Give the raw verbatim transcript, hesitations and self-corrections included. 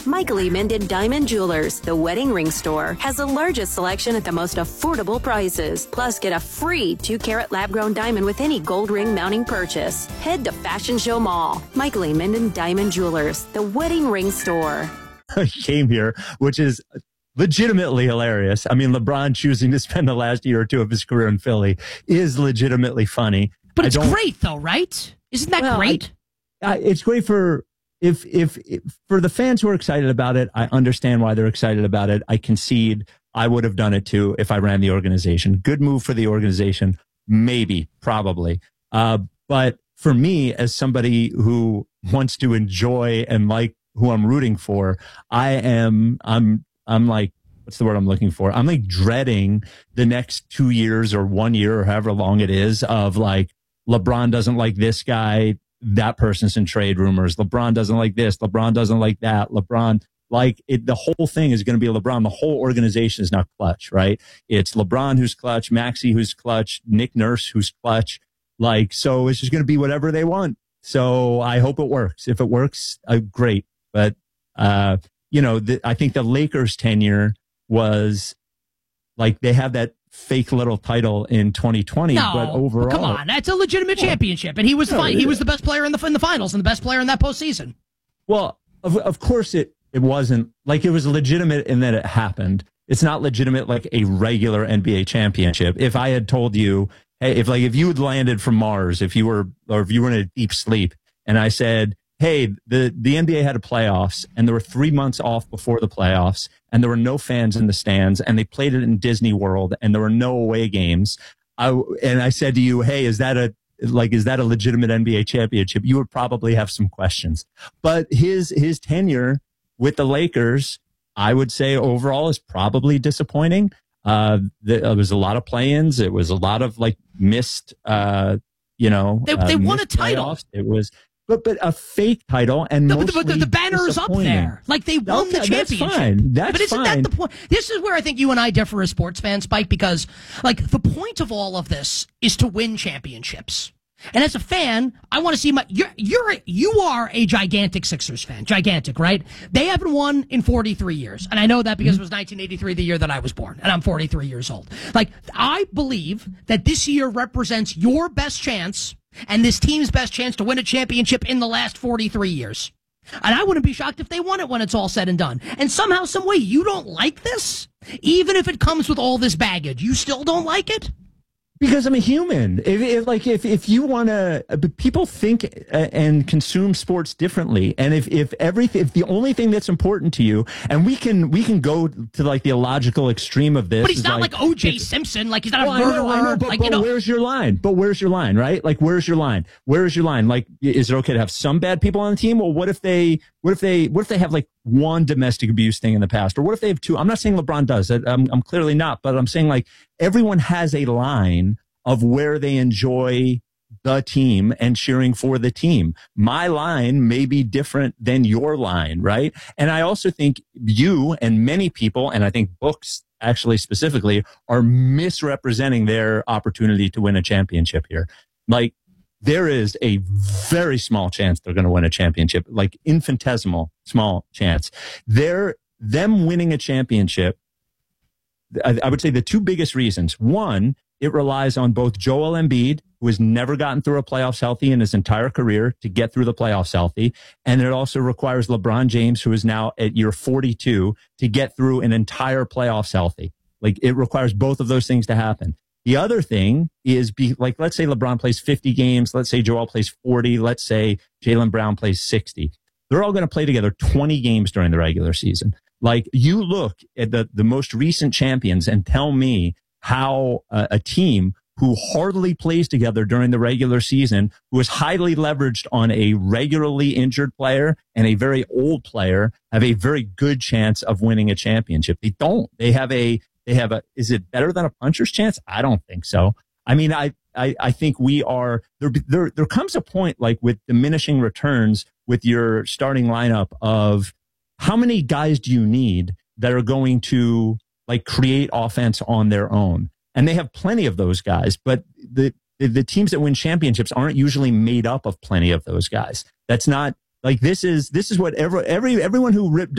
Michael E. Minden Diamond Jewelers, the wedding ring store, has the largest selection at the most affordable prices. Plus, get a free two-carat lab-grown diamond with any gold ring mounting purchase. Head to Fashion Show Mall. Michael E. Minden Diamond Jewelers, the wedding ring store. Came here, which is legitimately hilarious. I mean, LeBron choosing to spend the last year or two of his career in Philly is legitimately funny. But it's great, though, right? Isn't that well, great? I, I, it's great for... If, if, if for the fans who are excited about it, I understand why they're excited about it. I concede I would have done it too if I ran the organization. Good move for the organization. Maybe, probably. Uh, but for me, as somebody who wants to enjoy and like who I'm rooting for, I am, I'm, I'm like, what's the word I'm looking for? I'm like dreading the next two years or one year or however long it is of like, LeBron doesn't like this guy. That person's in trade rumors. LeBron doesn't like this. LeBron doesn't like that. LeBron, like it, the whole thing is going to be LeBron. The whole organization is not clutch, right? It's LeBron who's clutch, Maxey who's clutch, Nick Nurse who's clutch. Like, so it's just going to be whatever they want. So I hope it works. If it works, uh, great. But, uh, you know, the, I think the Lakers tenure was like, they have that fake little title in twenty twenty, no, but overall, come on, that's a legitimate championship, and he was no, fine. He was the best player in the in the finals and the best player in that postseason. Well, of of course it it wasn't like it was legitimate in that it happened. It's not legitimate like a regular N B A championship. If I had told you, hey, if like if you had landed from Mars, if you were or if you were in a deep sleep, and I said, hey, the the N B A had a playoffs, and there were three months off before the playoffs, and there were no fans in the stands, and they played it in Disney World, and there were no away games. I, and I said to you, hey, is that a like is that a legitimate N B A championship? You would probably have some questions. But his his tenure with the Lakers, I would say overall is probably disappointing. Uh, there was a lot of play-ins. It was a lot of like missed, uh, you know, they, they uh, won a title. Playoffs. It was. But but a fake title and no, mostly but the, the banner is up there, like they won okay, the championship. That's fine. That's but isn't fine. that the point? This is where I think you and I differ as sports fans, Spike, because like the point of all of this is to win championships. And as a fan, I want to see my. You're you're you are a gigantic Sixers fan, gigantic, right? They haven't won in forty-three years, and I know that because it was nineteen eighty-three, the year that I was born, and I'm forty-three years old. Like I believe that this year represents your best chance. And this team's best chance to win a championship in the last forty-three years. And I wouldn't be shocked if they won it when it's all said and done. And somehow, some way, you don't like this? Even if it comes with all this baggage, you still don't like it? Because I'm a human. If, if like if if you want to, people think and consume sports differently. And if if everything, if the only thing that's important to you, and we can we can go to like the illogical extreme of this. But he's not like, like O J Simpson. Like he's not well, a murderer. I know, I know, but, like, but you know. where's your line? But where's your line? Right? Like where's your line? Where's your line? Like, is it okay to have some bad people on the team? Or what if they? What if they? What if they have like one domestic abuse thing in the past? Or what if they have two? I'm not saying LeBron does. I'm I'm clearly not. But I'm saying like everyone has a line of where they enjoy the team and cheering for the team. My line may be different than your line, right? And I also think you and many people, and I think books actually specifically, are misrepresenting their opportunity to win a championship here. Like, there is a very small chance they're going to win a championship, like infinitesimal small chance. They're, them winning a championship, I, I would say the two biggest reasons. One, it relies on both Joel Embiid, who has never gotten through a playoffs healthy in his entire career, to get through the playoffs healthy. And it also requires LeBron James, who is now at year forty-two, to get through an entire playoffs healthy. Like, it requires both of those things to happen. The other thing is, be like, let's say LeBron plays fifty games. Let's say Joel plays forty. Let's say Jaylen Brown plays sixty. They're all going to play together twenty games during the regular season. Like, you look at the, the most recent champions and tell me how uh, a team who hardly plays together during the regular season, who is highly leveraged on a regularly injured player and a very old player, have a very good chance of winning a championship. They don't. They have a, they have a, is it better than a puncher's chance? I don't think so. I mean, I, I, I think we are, there, there, there comes a point like with diminishing returns with your starting lineup of how many guys do you need that are going to like create offense on their own. And they have plenty of those guys, but the, the, the teams that win championships aren't usually made up of plenty of those guys. That's not like, this is, this is what every, every, everyone who ripped